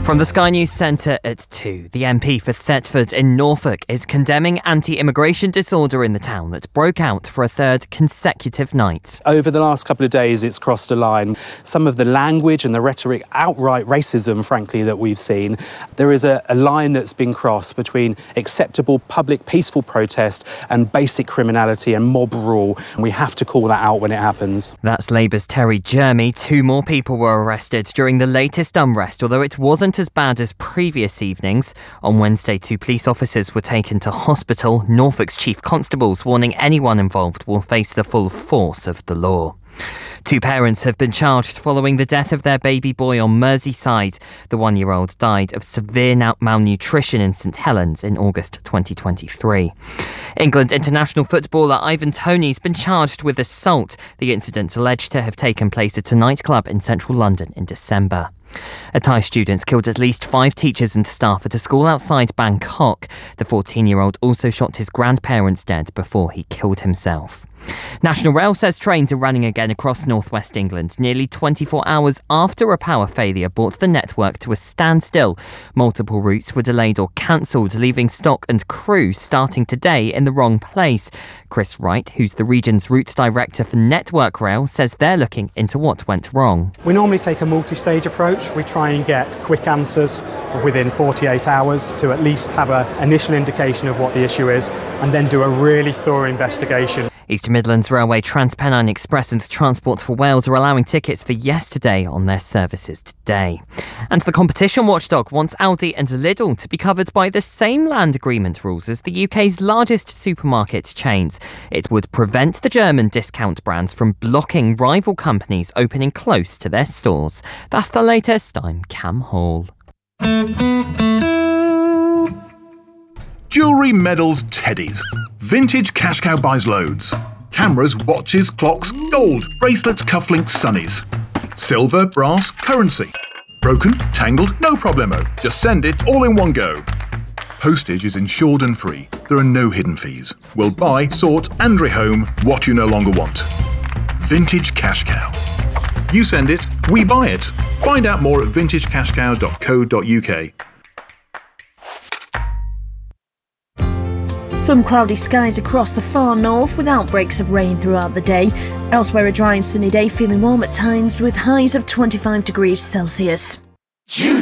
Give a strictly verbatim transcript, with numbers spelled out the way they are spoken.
From the Sky News Centre at two, the M P for Thetford in Norfolk is condemning anti-immigration disorder in the town that broke out for a third consecutive night. Over the last couple of days, it's crossed a line. Some of the language and the rhetoric, outright racism, frankly, that we've seen, there is a, a line that's been crossed between acceptable public peaceful protest and basic criminality and mob rule. And we have to call that out when it happens. That's Labour's Terry Jermy. Two more people were arrested during the latest unrest, although it wasn't as bad as previous evenings. On Wednesday, two police officers were taken to hospital. Norfolk's chief constables warning anyone involved will face the full force of the law. Two parents have been charged following the death of their baby boy on Merseyside. The one-year-old died of severe malnutrition in St Helens in August twenty twenty-three. England international footballer Ivan Toney's been charged with assault. The incident's alleged to have taken place at a nightclub in central London in December. A Thai student killed at least five teachers and staff at a school outside Bangkok. The fourteen-year-old also shot his grandparents dead before he killed himself. National Rail says trains are running again across northwest England nearly twenty-four hours after a power failure brought the network to a standstill. Multiple routes were delayed or cancelled, leaving stock and crew starting today in the wrong place. Chris Wright, who's the region's route director for Network Rail, says they're looking into what went wrong. We normally take a multi-stage approach. We try and get quick answers within forty-eight hours to at least have an initial indication of what the issue is and then do a really thorough investigation. East Midlands Railway, TransPennine Express and Transport for Wales are allowing tickets for yesterday on their services today. And the competition watchdog wants Aldi and Lidl to be covered by the same land agreement rules as the U K's largest supermarket chains. It would prevent the German discount brands from blocking rival companies opening close to their stores. That's the latest. I'm Cam Hall. Jewellery, medals, teddies. Vintage Cash Cow buys loads. Cameras, watches, clocks, gold, bracelets, cufflinks, sunnies. Silver, brass, currency. Broken, tangled, no problemo. Just send it all in one go. Postage is insured and free. There are no hidden fees. We'll buy, sort and rehome what you no longer want. Vintage Cash Cow. You send it, we buy it. Find out more at vintage cash cow dot co dot uk. Some cloudy skies across the far north with outbreaks of rain throughout the day. Elsewhere, a dry and sunny day, feeling warm at times with highs of twenty-five degrees Celsius.